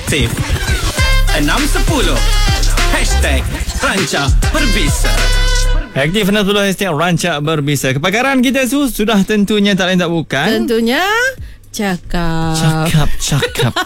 Aktif 610 #Ranca Berbisa. Aktif 60 #Rancak Berbisa. Kepakaran kita sudah tentunya tak lain tak bukan. Tentunya cakap. Cakap.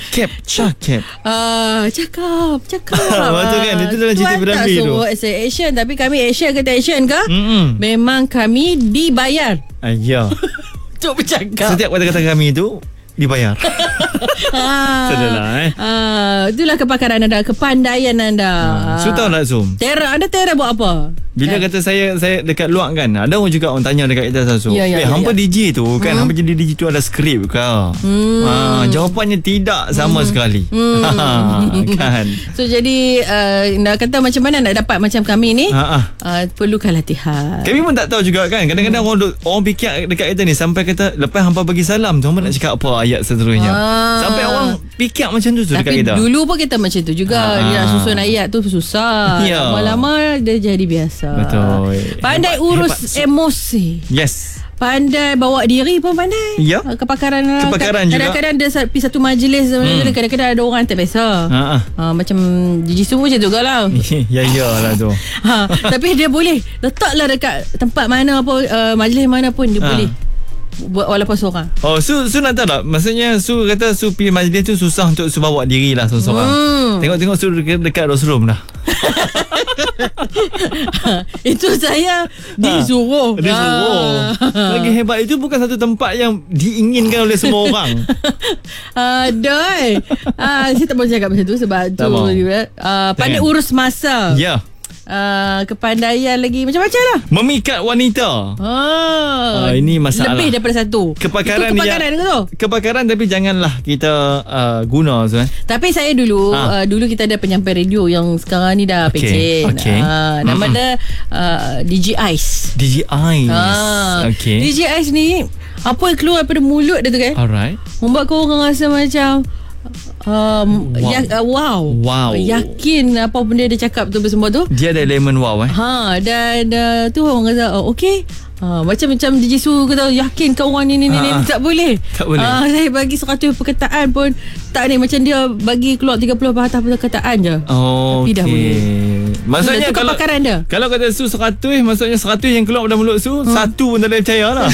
Betul kan? Itu dalam cerita Piramli tu. Tuan tak suruh action, tapi kami action ke tak action ke? Memang kami dibayar. Ya. Untuk bercakap. Setiap kata-kata kami itu dibayar. Sudahlah Itulah kepakaran anda, kepandaian anda. Su tahu tak Su? Anda buat apa? Bila kata saya dekat luar kan, ada orang juga orang tanya dekat kita Su. Hampa DJ tu kan, hampa jadi DJ tu ada skrip ke? Jawapannya tidak sama sekali. Kan. So jadi nak kata macam mana nak dapat macam kami ni? Perlukan latihan. Kami pun tak tahu juga kan. Kadang-kadang orang fikir dekat kita ni sampai kata lepas hampa bagi salam tu hampa nak cakap apa ayat seterusnya. Sampai orang fikir macam tu dekat kita. Tapi dulu pun kita macam tu juga. Dia nak susun ayat tu susah. Lama-lama dia jadi biasa. Betul. Pandai urus emosi. Yes. Pandai bawa diri pun pandai. Ya. Kepakaran juga. Kadang-kadang dia pergi satu majlis, kadang-kadang ada orang tak biasa. Macam Gigi semua macam tu ke lah. Ya lah tu. Tapi dia boleh letaklah dekat tempat mana pun, majlis mana pun dia boleh buat walaupun seorang. Su nak tahu tak? Maksudnya Su kata Su pergi majlis tu susah untuk Su bawa diri lah seorang. Tengok Su dekat Rosrum dah. Itu saya disuruh. Lagi hebat, itu bukan satu tempat yang diinginkan oleh semua orang. Saya tak boleh cakap macam tu sebab tu pandai urus masa. Ya. Kepandaian lagi macam-macam lah. Memikat wanita. Ini masalah. Lebih daripada satu. Kepakaran itu kepakaran ke tu? Kepakaran, tapi janganlah kita guna so, Tapi saya dulu dulu kita ada penyampai radio yang sekarang ni dah pencen. Nama dia DJ Ice. DJ Ice. DJ Ice ni apa yang keluar daripada mulut dia tu kan? Alright. Membuat kau orang rasa macam wow. Yakin apa benda dia cakap tu semua tu. Dia ada elemen wow dan tu orang kata okey. Macam DJ Su kata yakin kau orang ni tak boleh. Saya bagi 100 perkataan pun tak ni, macam dia bagi keluar 30 patah perkataan je. Tapi dah boleh. Maksudnya kalau kata Su 100, maksudnya 100 yang keluar dari mulut Su, satu pun tak boleh percaya lah.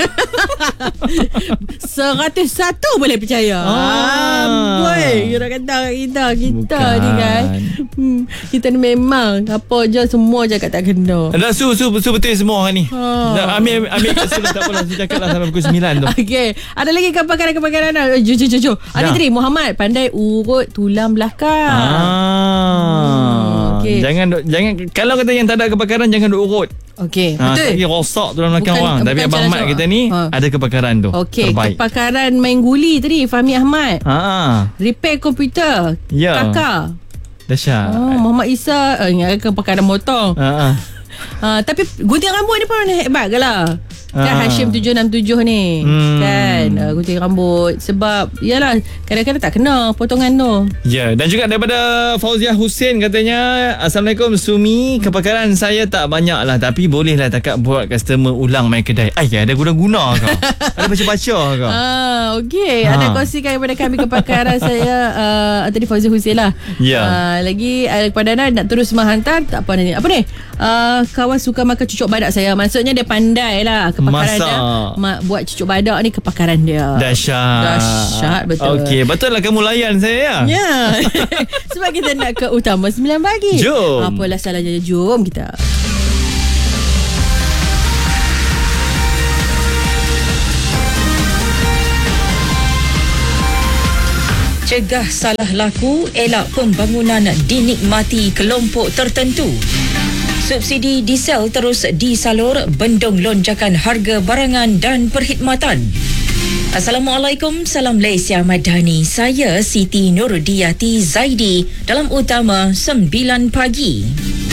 101 boleh percaya. Boy, kira kata kita ni kan. Kita ni memang apa je semua cakap tak kena. Dah Su betul semua orang ni. Ambil kat Su tak apalah, Su cakap lah sampai pukul 9 tu. Okey. Ada lagi kepakaran. Jom. Ada tadi Muhammad pandai urut tulang belakang. Okay. Jangan kalau kata yang tak ada kepakaran jangan duk urut. Okey. Betul. Lagi rosak tulang belakang orang. Tapi abang Mat kita ni ada kepakaran tu. Okey, kepakaran main guli tadi Fahmi Ahmad. Repair komputer. Kakak. Dahsyat. Muhammad Isa kepakaran motor. Tapi gunting rambut ni pun hebat ke lah. Kan Hashim 767 ni kan gunting rambut. Sebab yalah kadang-kadang tak kena potongan tu. Dan juga daripada Fauziah Hussein katanya, Assalamualaikum Sumi, kepakaran saya tak banyak lah, tapi boleh lah takat buat customer ulang main kedai. Ada guna-guna ke? Ada baca-baca ke? Okey. Ada kongsikan kepada kami kepakaran saya. Tadi Fauziah Hussein lah. Lagi kepada anda nak terus menghantar tak apa ni. Apa ni? Kawan suka makan cucuk badak saya. Maksudnya dia pandai lah kepakaran dia. Buat cucuk badak ni kepakaran dia. Dahsyat betul. Okey, betul lah kamu layan saya ya. Sebab kita nak ke Utama 9 pagi. Jom. Apalah salahnya, jom kita. Cegah salah laku, elak pembangunan dinikmati kelompok tertentu. Subsidi diesel terus disalur, bendung lonjakan harga barangan dan perkhidmatan. Assalamualaikum, salam Malaysia Madani. Saya Siti Nurdiati Zaidi dalam Utama 9 pagi.